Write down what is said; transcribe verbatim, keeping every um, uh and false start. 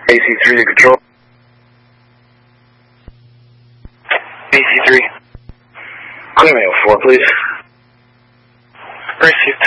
A C three to control. A C three. Clear mail four, please. Received.